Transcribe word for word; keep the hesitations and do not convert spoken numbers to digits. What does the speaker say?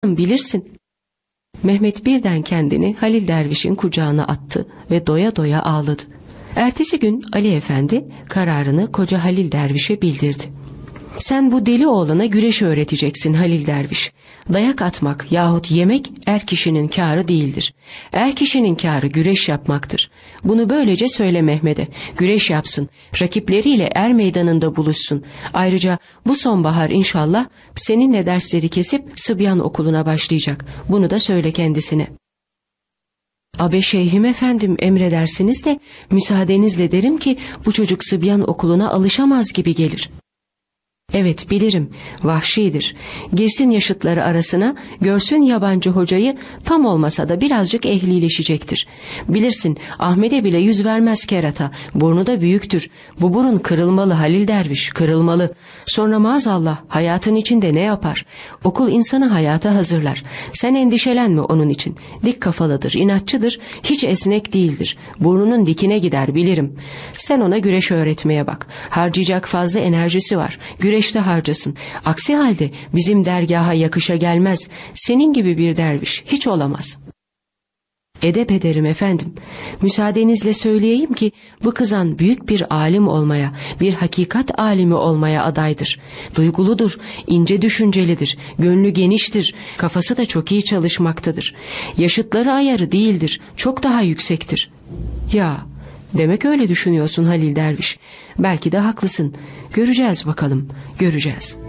bilirsin. Mehmet birden kendini Halil Derviş'in kucağına attı ve doya doya ağladı. Ertesi gün Ali Efendi kararını koca Halil Derviş'e bildirdi. Sen bu deli oğlana güreş öğreteceksin Halil Derviş. Dayak atmak yahut yemek er kişinin kârı değildir. Er kişinin kârı güreş yapmaktır. Bunu böylece söyle Mehmet'e. Güreş yapsın. Rakipleriyle er meydanında buluşsun. Ayrıca bu sonbahar inşallah seninle dersleri kesip Sıbyan okuluna başlayacak. Bunu da söyle kendisine. Abe şeyhim efendim, emredersiniz de müsaadenizle derim ki bu çocuk Sıbyan okuluna alışamaz gibi gelir. Evet bilirim, vahşidir. Girsin yaşıtları arasına, görsün yabancı hocayı, tam olmasa da birazcık ehlileşecektir. Bilirsin Ahmet'e bile yüz vermez kerata, burnu da büyüktür. Bu burun kırılmalı Halil Derviş, kırılmalı. Sonra maazallah hayatın içinde ne yapar? Okul insanı hayata hazırlar. Sen endişelenme onun için. Dik kafalıdır, inatçıdır, hiç esnek değildir. Burnunun dikine gider bilirim. Sen ona güreş öğretmeye bak. Harcayacak fazla enerjisi var. Güreş de harcasın. Aksi halde bizim dergaha yakışa gelmez. Senin gibi bir derviş hiç olamaz. Edep ederim efendim. Müsaadenizle söyleyeyim ki bu kızan büyük bir alim olmaya, bir hakikat alimi olmaya adaydır. Duyguludur, ince düşüncelidir, gönlü geniştir, kafası da çok iyi çalışmaktadır. Yaşıtları ayarı değildir, çok daha yüksektir. Ya, demek öyle düşünüyorsun Halil Derviş. Belki de haklısın. Göreceğiz bakalım, göreceğiz.